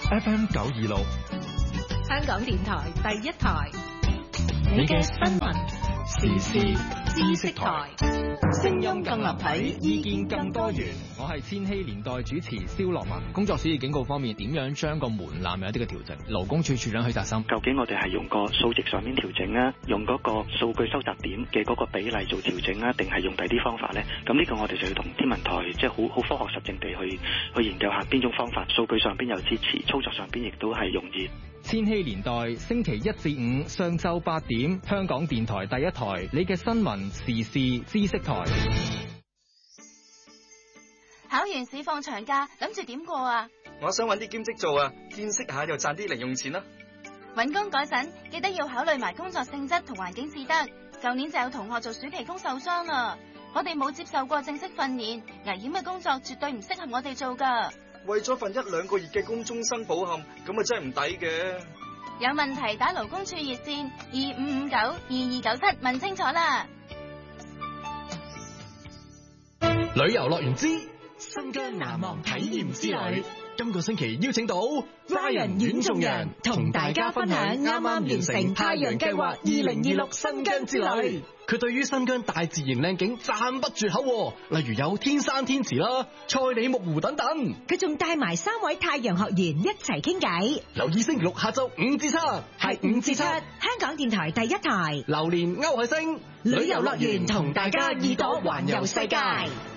FM 926， 香港電台第一台， 你嘅新聞時事知識台，聲音更立體，意見更多元。 我係千禧年代主持蕭樂文。工作暑熱警告方面，點樣將個門檻有一啲嘅調整？勞工處處長許澤森， 究竟我哋係用個數值上面調整啊，用嗰個數據收集點嘅嗰個比例做調整啊，定係用第啲方法呢？咁呢個我哋就要同天文台即係好科學實證地去研究下邊種方法，數據上邊有支持，操作上邊亦都係容易。 千禧年代星期一至五上晝8點，香港電台第一台，你嘅新聞時事知識台。 考完試放長假，諗住點過啊？ 我想揾啲兼職做啊，見識下又賺啲零用錢啦。 揾工嗰陣記得要考慮埋工作性質同環境至得。舊年就有同學做暑期工受傷啦。我哋冇接受過正式訓練，危險嘅工作絕對唔適合我哋做噶。為咗份1-2個月嘅工終生保冚，咁啊真係唔抵嘅。有問題打勞工處熱線25592297問清楚啦。 旅遊樂園之新疆難忘體驗之旅，今個星期邀請到 Ryan 阮仲陽同大家分享啱啱完成太陽計劃2026新疆之旅。佢對於新疆大自然靚景讚不絕口，例如有天山天池啦、賽里木湖等等。 佢仲帶埋3位太陽學員一齊傾偈。 留意星期6下晝5至7，係5至7， 香港電台第一台。 榴蓮歐海星旅遊樂園同大家耳朵環遊世界。